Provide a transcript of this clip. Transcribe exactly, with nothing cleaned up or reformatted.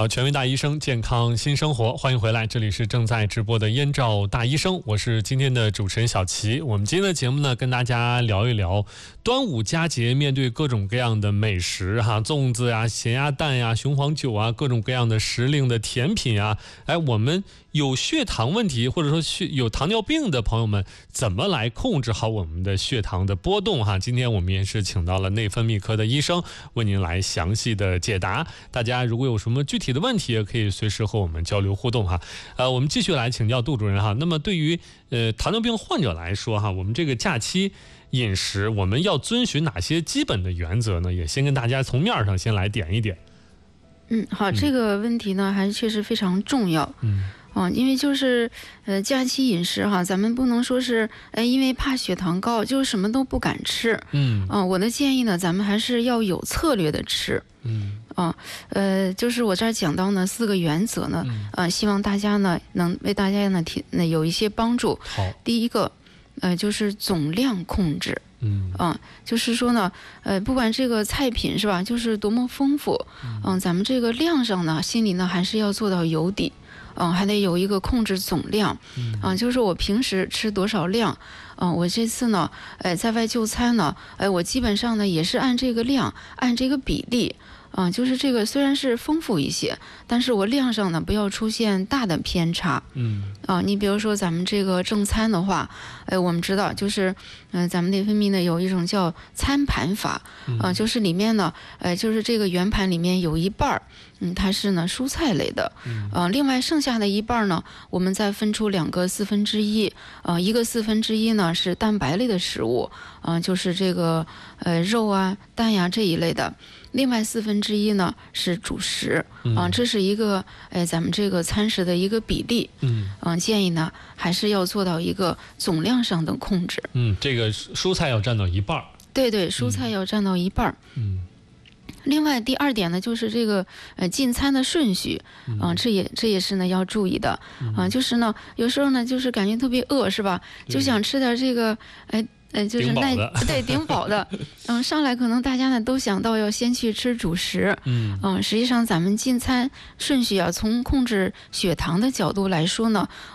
好，权威大医生，健康新生活，欢迎回来，这里是正在直播的燕赵大医生，我是今天的主持人小齐。我们今天的节目呢，跟大家聊一聊端午佳节，面对各种各样的美食哈，粽子呀、咸鸭蛋呀、雄黄酒啊，各种各样的时令的甜品啊，哎，我们有血糖问题或者说血有糖尿病的朋友们，怎么来控制好我们的血糖的波动哈？今天我们也是请到了内分泌科的医生，为您来详细的解答。大家如果有什么具体的问题，也可以随时和我们交流互动哈。呃，我们继续来请教杜主任哈。那么对于呃糖尿病患者来说哈，我们这个假期饮食我们要遵循哪些基本的原则呢？也先跟大家从面上先来点一点。 嗯，好，这个问题呢还是确实非常重要。 嗯。 啊，因为就是呃假期饮食哈，咱们不能说是哎因为怕血糖高就什么都不敢吃。 嗯。 啊，我的建议呢，咱们还是要有策略的吃。 嗯。 啊，呃，就是我这儿讲到呢四个原则呢， 嗯、 呃，希望大家呢能为大家呢提那有一些帮助。 好。 第一个，呃，就是总量控制。 嗯啊，就是说呢，呃，不管这个菜品是吧，就是多么丰富，嗯、呃，咱们这个量上呢，心里呢还是要做到有底。嗯、呃，还得有一个控制总量，嗯、呃，就是我平时吃多少量，嗯、呃，我这次呢，哎，在外就餐呢，哎，我基本上呢也是按这个量，按这个比例，嗯、呃，就是这个虽然是丰富一些，但是我量上呢不要出现大的偏差， 嗯， 啊、呃，你比如说咱们这个正餐的话，哎，我们知道就是，嗯、呃，咱们内分泌呢有一种叫餐盘法，啊、呃，就是里面呢，呃，就是这个圆盘里面有一半儿。嗯，它是呢蔬菜类的，呃，另外剩下的一半呢，我们再分出两个四分之一，呃，一个四分之一呢是蛋白类的食物，啊、呃，就是这个呃肉啊、蛋呀这一类的，另外四分之一呢是主食，啊、呃，这是一个哎咱们这个餐食的一个比例，嗯，嗯、呃，建议呢还是要做到一个总量上的控制， 嗯，这个蔬菜要占到一半， 对对，蔬菜要占到一半，嗯。另外第二点呢，就是这个呃进餐的顺序，啊、呃，这也这也是呢要注意的，啊、呃，就是呢有时候呢就是感觉特别饿是吧，就想吃点这个哎。呃，就是耐对顶饱的，嗯、呃，上来可能大家呢都想到要先去吃主食，嗯，嗯、呃，实际上咱们进餐顺序啊，从控制血糖的角度来说呢，